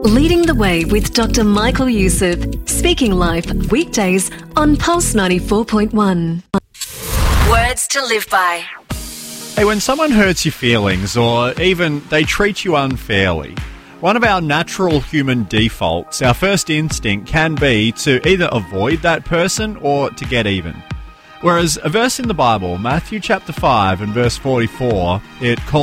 Leading the Way with Dr. Michael Youssef. Speaking Life, weekdays on Pulse 94.1. Words to live by. Hey, when someone hurts your feelings or even they treat you unfairly, one of our natural human defaults, our first instinct can be to either avoid that person or to get even. Whereas a verse in the Bible, Matthew chapter 5 and verse 44, it calls